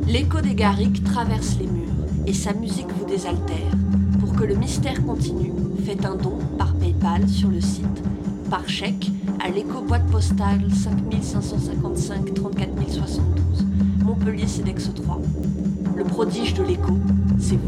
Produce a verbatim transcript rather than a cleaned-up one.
L'écho des Garrigues traverse les murs et sa musique vous désaltère. Pour que le mystère continue, faites un don par PayPal sur le site, par chèque à l'écho boîte postale cinq cinq cent cinquante-cinq trente-quatre mille soixante-douze, Montpellier Cedex trois. Le prodige de l'écho, c'est vous.